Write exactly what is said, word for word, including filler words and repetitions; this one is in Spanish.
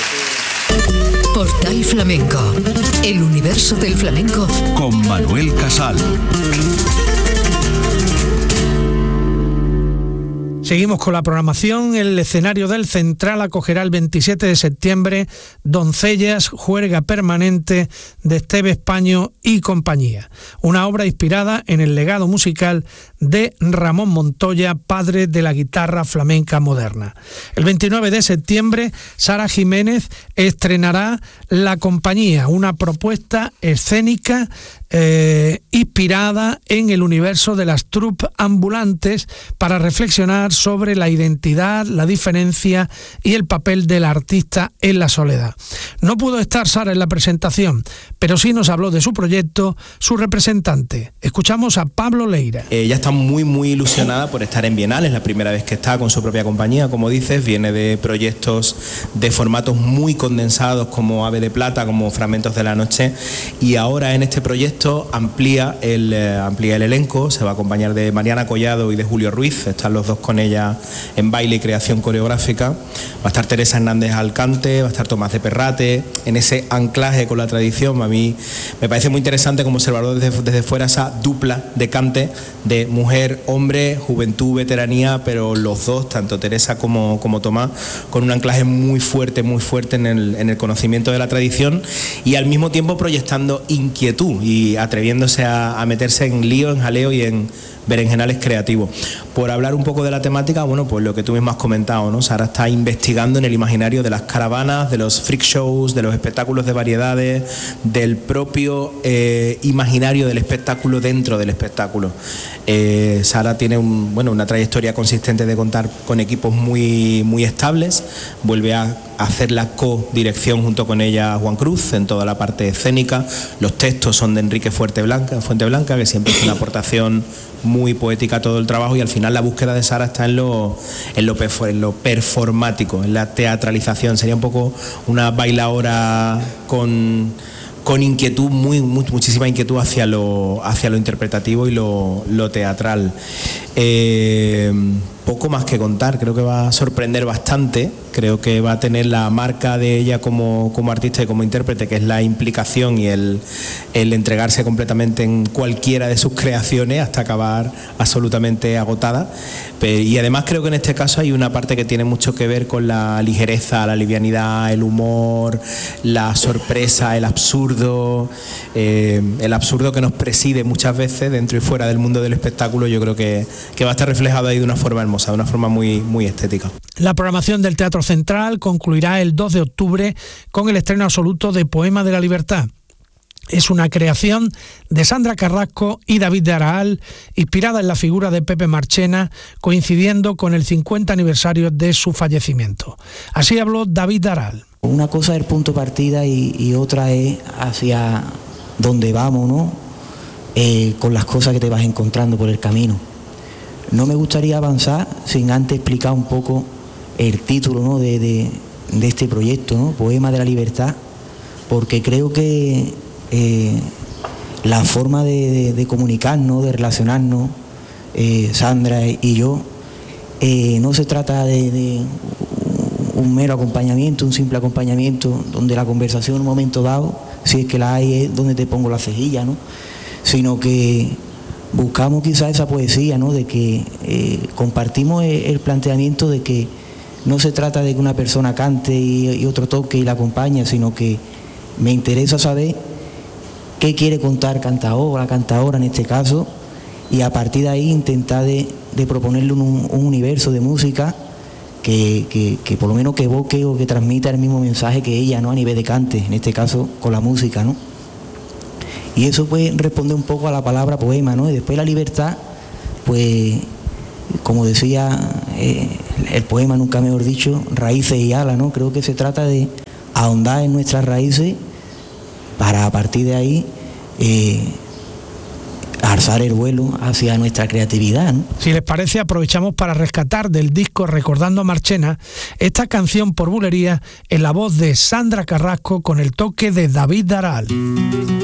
Portal Flamenco, el universo del flamenco con Manuel Casal. Seguimos con la programación. El escenario del Central acogerá el veintisiete de septiembre Doncellas, juerga permanente de Esteve Españo y compañía. Una obra inspirada en el legado musical de Ramón Montoya, padre de la guitarra flamenca moderna. El veintinueve de septiembre, Sara Jiménez estrenará La Compañía, una propuesta escénica eh, inspirada en el universo de las troupes ambulantes para reflexionar sobre la identidad, la diferencia y el papel del artista en la soledad. No pudo estar Sara en la presentación, pero sí nos habló de su proyecto, su representante. Escuchamos a Pablo Leira. Ella está muy muy ilusionada por estar en Bienal, es la primera vez que está con su propia compañía, como dices, viene de proyectos de formatos muy condensados como Ave de Plata, como Fragmentos de la Noche, y ahora en este proyecto amplía el, eh, amplía el elenco, se va a acompañar de Mariana Collado y de Julio Ruiz, están los dos con ella en baile y creación coreográfica, va a estar Teresa Hernández al cante, va a estar Tomás de Perrate, en ese anclaje con la tradición. A mí me parece muy interesante como observador desde, desde fuera esa dupla de cante de mujer, hombre, juventud, veteranía, pero los dos, tanto Teresa como, como Tomás, con un anclaje muy fuerte, muy fuerte en el, en el conocimiento de la tradición y al mismo tiempo proyectando inquietud y atreviéndose a, a meterse en lío, en jaleo y en berenjenales creativos. Por hablar un poco de la temática, bueno, pues lo que tú mismo has comentado, ¿no? Sara está investigando en el imaginario de las caravanas, de los freak shows, de los espectáculos de variedades, del propio eh, imaginario del espectáculo dentro del espectáculo. Eh, Sara tiene un, bueno, una trayectoria consistente de contar con equipos muy, muy estables, vuelve a hacer la co-dirección junto con ella Juan Cruz en toda la parte escénica. Los textos son de Enrique Fuerteblanca, Fuenteblanca, que siempre es una aportación muy poética a todo el trabajo, y al final la búsqueda de Sara está en lo, en lo, en lo performático, en la teatralización. Sería un poco una bailaora con, con inquietud, muy, muy, muchísima inquietud hacia lo, hacia lo interpretativo y lo, lo teatral. Eh, poco más que contar, creo que va a sorprender bastante, creo que va a tener la marca de ella como, como artista y como intérprete, que es la implicación y el, el entregarse completamente en cualquiera de sus creaciones hasta acabar absolutamente agotada. Y además creo que en este caso hay una parte que tiene mucho que ver con la ligereza, la livianidad, el humor, la sorpresa, el absurdo, eh, el absurdo que nos preside muchas veces dentro y fuera del mundo del espectáculo. Yo creo que, que va a estar reflejado ahí de una forma hermosa, de una forma muy, muy estética. La programación del Teatro Central concluirá el dos de octubre con el estreno absoluto de Poema de la Libertad. Es una creación de Sandra Carrasco y David de Araal, inspirada en la figura de Pepe Marchena, coincidiendo con el cincuenta aniversario de su fallecimiento. Así habló David de Araal. Una cosa es el punto de partida y, y otra es hacia dónde vamos, ¿no? Eh, con las cosas que te vas encontrando por el camino. No me gustaría avanzar sin antes explicar un poco el título, ¿no? de, de, de este proyecto, ¿no? Poema de la Libertad, porque creo que eh, la forma de, de, de comunicarnos, de relacionarnos, eh, Sandra y yo, eh, no se trata de, de un mero acompañamiento, un simple acompañamiento, donde la conversación en un momento dado, si es que la hay, es donde te pongo la cejilla, ¿no? Sino que buscamos quizás esa poesía, ¿no? De que eh, compartimos el, el planteamiento de que no se trata de que una persona cante y, y otro toque y la acompañe, sino que me interesa saber qué quiere contar cantador, la cantadora en este caso, y a partir de ahí intentar de, de proponerle un, un universo de música que, que, que por lo menos que evoque o que transmita el mismo mensaje que ella, ¿no? A nivel de cante, en este caso con la música, ¿no? Y eso pues responde un poco a la palabra poema, ¿no? Y después la libertad, pues, como decía eh, el poema, nunca mejor dicho, raíces y alas, ¿no? Creo que se trata de ahondar en nuestras raíces para a partir de ahí eh, alzar el vuelo hacia nuestra creatividad, ¿no? Si les parece, aprovechamos para rescatar del disco Recordando a Marchena esta canción por bulería en la voz de Sandra Carrasco con el toque de David de Araal.